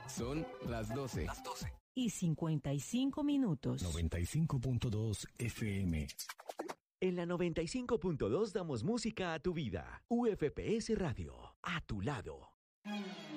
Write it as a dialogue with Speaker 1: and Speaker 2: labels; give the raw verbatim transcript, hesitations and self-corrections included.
Speaker 1: Son las doce. Las doce.
Speaker 2: Y cincuenta y cinco minutos.
Speaker 3: noventa y cinco punto dos F M.
Speaker 4: En la noventa y cinco punto dos damos música a tu vida. U F P S Radio, a tu lado.